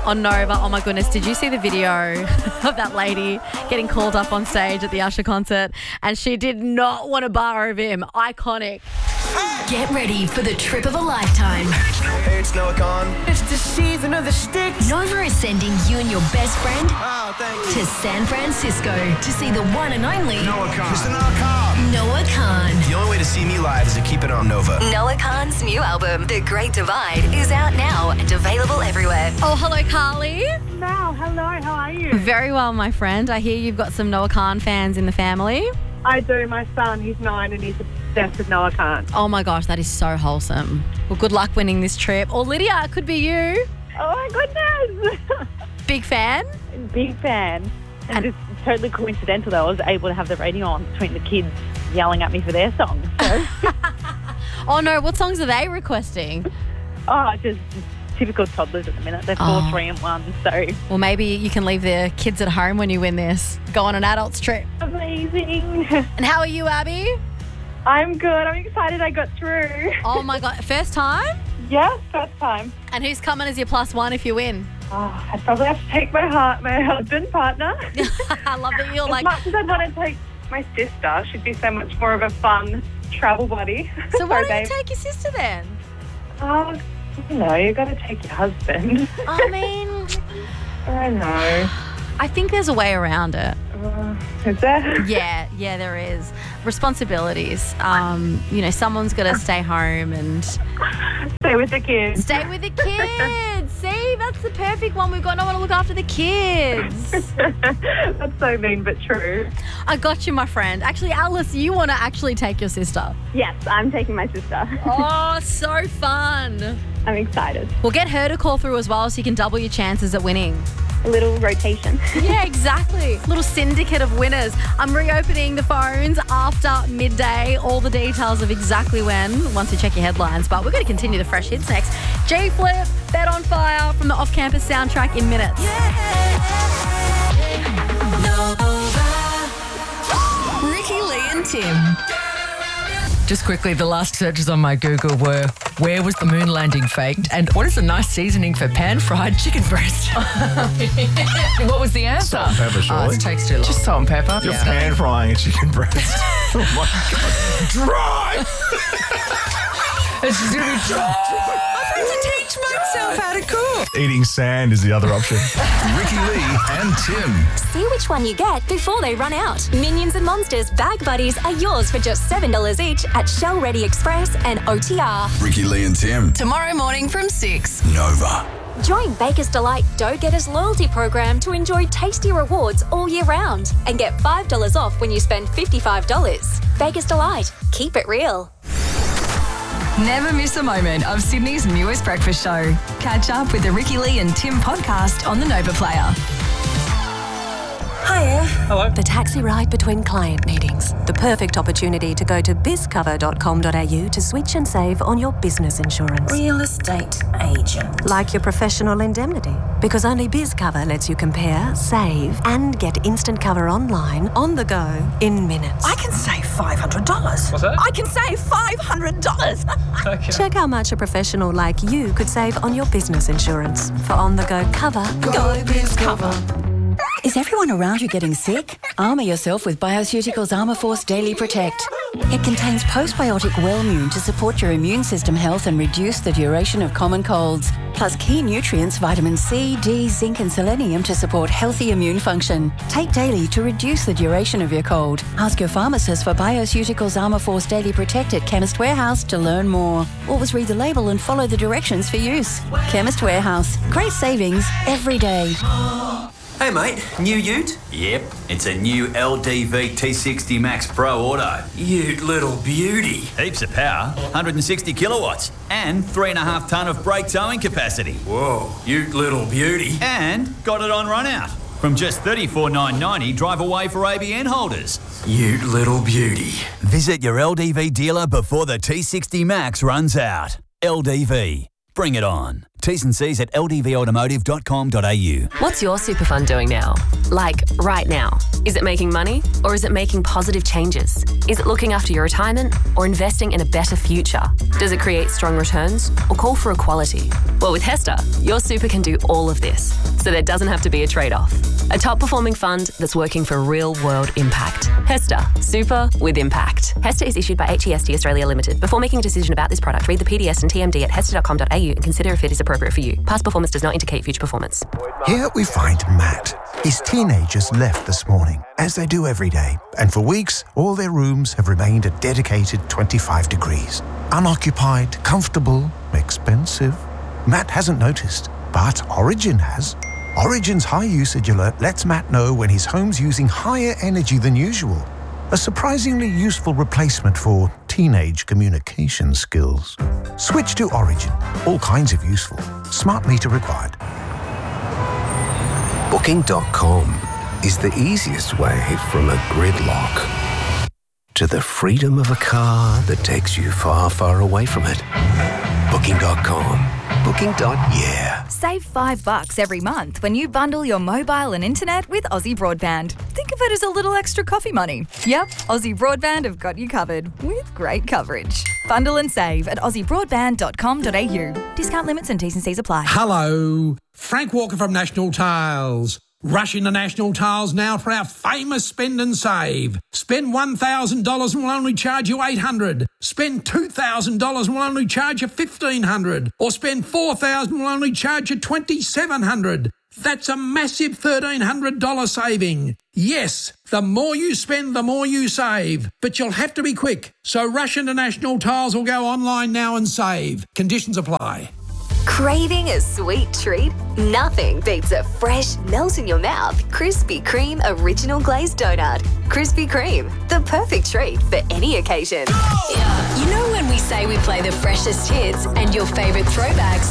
on Nova. Oh my goodness, did you see the video of that lady getting called up on stage at the Usher concert and she did not want to bar of him? Iconic. Get ready for the trip of a lifetime. Hey, it's Noah Khan. It's the season of the sticks. Nova is sending you and your best friend Thank you. to San Francisco to see the one and only Noah Khan. Mr. Noah Khan. Noah Khan. The only way to see me live is to keep it on Nova. Noah Khan's new album, The Great Divide, is out now and available everywhere. Oh, hello, Carly. Now, hello, how are you? Very well, my friend. I hear you've got some Noah Khan fans in the family. I do. My son, he's 9 and he's obsessed with Noah Khan. Oh my gosh, that is so wholesome. Well, good luck winning this trip. Or Lydia, it could be you. Oh my goodness! Big fan? Big fan. And just totally coincidental though, I was able to have the radio on between the kids yelling at me for their songs. So. Oh no, what songs are they requesting? Just typical toddlers at the minute. They're 4, 3 and 1, so. Well, maybe you can leave the kids at home when you win this. Go on an adult's trip. Amazing. And how are you, Abby? I'm good. I'm excited I got through. Oh my God, first time? Yes, first time. And who's coming as your +1 if you win? I'd probably have to take my husband, partner. I love that you're As like... much as I'd want to take my sister, she'd be so much more of a fun travel buddy. So why don't babe. you take your sister then? No, you got to take your husband. I mean, I know. I think there's a way around it. Is there? Yeah, there is. Responsibilities. Someone's got to stay home and Stay with the kids. stay with the kids. See, that's the perfect one. We've got no one to look after the kids. That's so mean but true. I got you, my friend. Actually, Alice, you want to actually take your sister. Yes, I'm taking my sister. Oh, so fun. I'm excited. We'll get her to call through as well so you can double your chances at winning. A little rotation. Yeah, exactly. Little syndicate of winners. I'm reopening the phones after midday. All the details of exactly when, once you check your headlines. But we're going to continue the fresh hits next. G-Flip, Bet on Fire from the Off-Campus soundtrack in minutes. Ricky, Lee and Tim. Just quickly, the last searches on my Google were, where was the moon landing faked? And what is a nice seasoning for pan-fried chicken breast? What was the answer? Salt and pepper, surely. It takes too long. Just salt and pepper? You're pan frying a chicken breast. Oh my God. Dry! It's just going to be dry. I have to teach myself how to cook. Eating sand is the other option. Ricky Lee and Tim. See which one you get before they run out. Minions and Monsters Bag Buddies are yours for just $7 each at Shell Ready Express and OTR. Ricky Lee and Tim. Tomorrow morning from 6. Nova. Join Baker's Delight Dough Getters loyalty program to enjoy tasty rewards all year round and get $5 off when you spend $55. Baker's Delight. Keep it real. Never miss a moment of Sydney's newest breakfast show. Catch up with the Ricky Lee and Tim podcast on the Nova Player. Hiya. Hello. The taxi ride between client meetings. The perfect opportunity to go to bizcover.com.au to switch and save on your business insurance. Real estate agent. Like your professional indemnity. Because only BizCover lets you compare, save, and get instant cover online, on the go, in minutes. I can save $500. What's that? I can save $500. Okay. Check how much a professional like you could save on your business insurance. For on-the-go cover, go BizCover. Is everyone around you getting sick? Armour yourself with Bioceuticals Armour Force Daily Protect. It contains postbiotic Wellmune to support your immune system health and reduce the duration of common colds. Plus key nutrients, vitamin C, D, zinc and selenium to support healthy immune function. Take daily to reduce the duration of your cold. Ask your pharmacist for Bioceuticals Armour Force Daily Protect at Chemist Warehouse to learn more. Always read the label and follow the directions for use. Chemist Warehouse. Great savings every day. Hey mate, new ute? Yep, it's a new LDV T60 Max Pro Auto. Ute little beauty. Heaps of power, 160 kilowatts, and 3.5 tonne of brake towing capacity. Whoa, ute little beauty. And got it on run out. From just $34,990 drive away for ABN holders. Ute little beauty. Visit your LDV dealer before the T60 Max runs out. LDV, bring it on. T's and C's at ldvautomotive.com.au. What's your super fund doing now? Like, right now? Is it making money or is it making positive changes? Is it looking after your retirement or investing in a better future? Does it create strong returns or call for equality? Well, with Hester, your super can do all of this, so there doesn't have to be a trade-off. A top-performing fund that's working for real-world impact. Hester, super with impact. Hester is issued by HEST Australia Limited. Before making a decision about this product, read the PDS and TMD at hester.com.au and consider if it is appropriate for you. Past performance does not indicate future performance. Here we find Matt. His teenagers left this morning, as they do every day, and for weeks, all their rooms have remained a dedicated 25 degrees. Unoccupied, comfortable, expensive. Matt hasn't noticed, but Origin has. Origin's high usage alert lets Matt know when his home's using higher energy than usual. A surprisingly useful replacement for teenage communication skills. Switch to Origin. All kinds of useful. Smart meter required. Booking.com is the easiest way from a gridlock to the freedom of a car that takes you far, far away from it. Booking.com. Booking.yeah. Save $5 every month when you bundle your mobile and internet with Aussie Broadband. Think of it as a little extra coffee money. Yep, Aussie Broadband have got you covered with great coverage. Bundle and save at aussiebroadband.com.au. Discount limits and T's and C's apply. Hello, Frank Walker from National Tiles. Rush into National Tiles now for our famous spend and save. Spend $1,000 and we'll only charge you $800. Spend $2,000 and we'll only charge you $1,500. Or spend $4,000 and we'll only charge you $2,700. That's a massive $1,300 saving. Yes, the more you spend, the more you save. But you'll have to be quick. So rush into National Tiles or go online now and save. Conditions apply. Craving a sweet treat? Nothing beats a fresh, melt-in-your-mouth Krispy Kreme Original Glazed Donut. Krispy Kreme, the perfect treat for any occasion. You know when we say we play the freshest hits and your favourite throwbacks